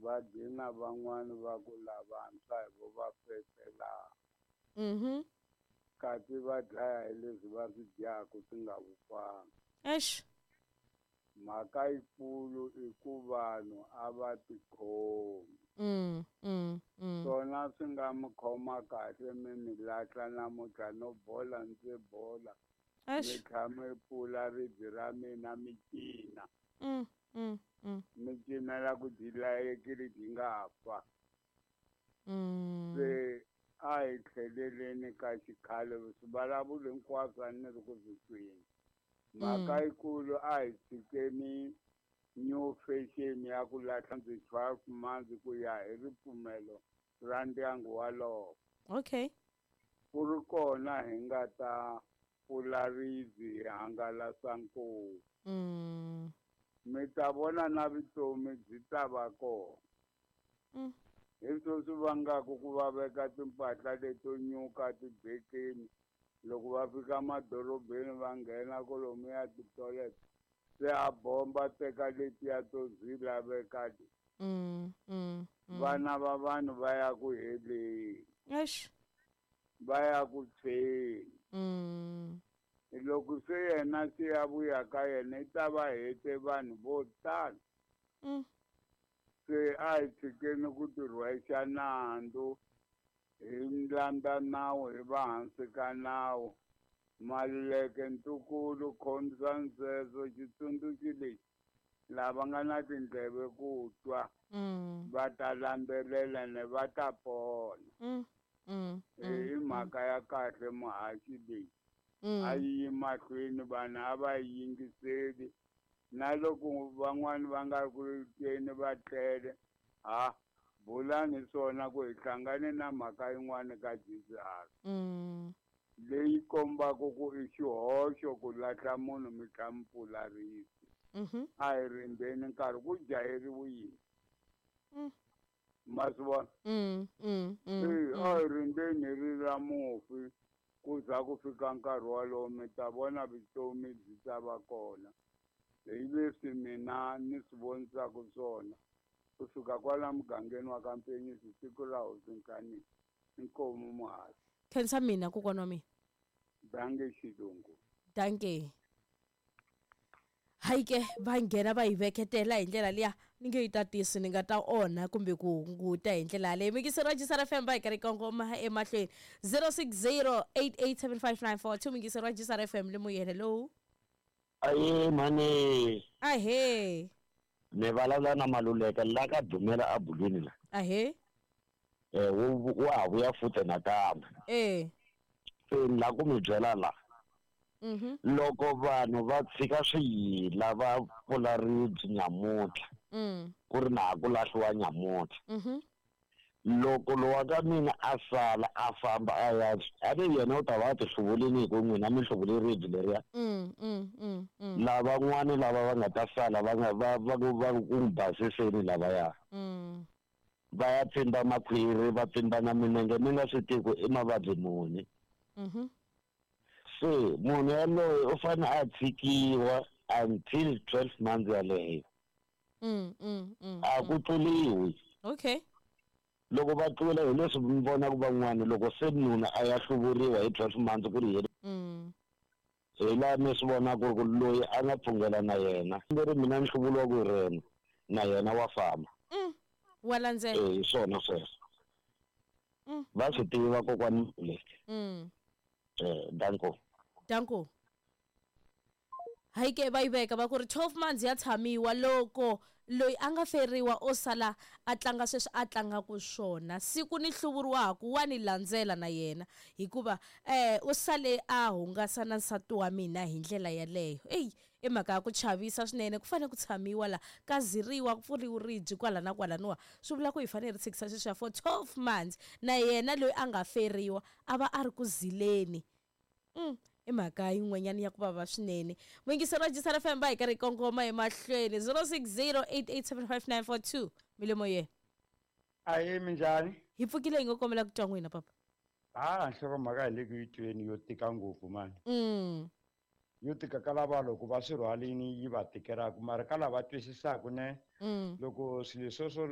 va dina van'wani va ku lavantshwa hi vo va fefela kati va dlaya hi leswi va swi dyaku swi nga vupfanga. Mhaka yikulu i ku vanhu a va tikhomi. Swona swi nga mi khoma kahle mi lahla namuntlha no bola ndzi bola mi tlha mi pfula ribye ra mina mi cina. Mi cinela ku dilayekile di nga fa. Se a hi tlheleleni ka xikhale swivulavula hinkwaswo a ni ri ku swi twini. Mhaka yikulu a hi tshikeni new fashion ya ku lahla ndzi 12 months ku ya hi ripfumelo ra ndyangu walowo. Ku ri kona hi nga ta pfula ribye hi hangalasa nkosi. Mi ta vona na vutomi byi ta va kona. Hi swo swi vangaku ku va veka timpahla leto nyuka tibekeni loko va fika madorobeni va nghena kolomuya titoilet se a bomba teka letiya to zila veka vana va vanhu va ya ku heleni va ya ku tshweni. Loko se yena se ya vuya ka yena i ta va hete vanhu vo tala. Se a hi tshikeni ku ti rhwexa nandzu hi landza nawu hi va hansi ka nawu. Maluleke ntukulu khomisa nseso xitsundzuxi lexi lava nga na tindleve ku twa va ta landzelela ne va ta pona. Hi mhaka ya kahle muhaxi leyi a yi mahlweni vanhu a va yi yingiseli na loko van'wani va nga ku tweni va tlele bulani swona ku hi hlangane na mhaka yin'wani ka Jesus leyi kombaka ku i xihoxo ku lahla munhu mi tlha mi pfula ribye. A hi rindzeni nkarhi ku jaheriwile ma swi vona. A hi rindzeni hi rila mufi ku za ku fika nkarhi walowo mi ta vona vutomi byi ta va kona. Hi leswi mina ni swi vonisaka swona kusuka kwala mugangeni wa ka Mpenyisi siku ra Hosinkani. Inkomu muhasi. Khensa mina kokwana wa mina. Dange xilungu. Danke. Haike va nghena va yi veketela hi ndlela liya ni nge yi tatisi ni nga ta onha kumbe ku hunguta hi ndlela leyi. Mikisero wa Jisara FM va hi karhi kongoma emahlweni 0608875942 mikisero wa Jisara FM le moyeni. Hello. Aye mane. Ahe. Ne vulavula na Maluleka la ka Dumela a Bulwini la. Ahe. Wa vuya futhi nakambe. Se la ku mi byela la. Loko vanhu va tshika swiyila va pfula ribye nyamuntlha ku ri na ku lahliwa nyamuntlha. Loko lowa ka mina a sala a famba a ya a ve yena u ta va ti hluvulini ku n'wina mi hluvule ribye leriya. Lavan'wani lava va nga ta sala va ku basiseni lavaya. Va ya tsimba makhwiri va tsimba na minenge mi nga swi tivi ku i mavabyi muni. Se munhu yaloye u fanele a tshikiwa until 12 months yaleyo. A ku tluliwi. Loko va tlula hi leswi mi vonaku van'wana loko se munhu a ya hluvuriwa hi 12 months ku ri hi laha mi swi vonaku ku loyi a nga pfungela na yena leri mina ni hluvuriwa ku rena na yena wa famba. Wa landzela. Hi swona sweswo. Va swi tiva kokwani Maluleke. Danko. Haike va yi veka va ku ri 12 months ya tshamiwa loko loyi a nga feriwa o sala a tlanga sweswi a tlangaku swona siku ni hluvuriwaku wa ni landzela na yena hikuva u sale a hungasa na nsati wa mina hi ndlela yaleyo. I mhaka ya ku chavisa swinene ku fanele ku tshamiwa la ka ziriwa ku pfuriwa ribye kwala na kwalaniwa swi vula ku hi fanele ri tshikisa sweswiya for 12 months na yena loyi a nga feriwa a va a ri ku zileni. I mhaka yin'wanyana ya ku vava swinene. Mwingisero wa Jisara FM va hi karhi kongoma emahlweni 0608875942 milemo ye. Aye minjhani? Hi pfukile hi ngo kombela ku twa n'wina papa. Nhloko mhaka hi le ku yi tweni yo tika ngopfu mani. Yo tika ka lava loko va swi rhwalini yi va tikeraku mara ka lava twisisaka ne loko swilo swo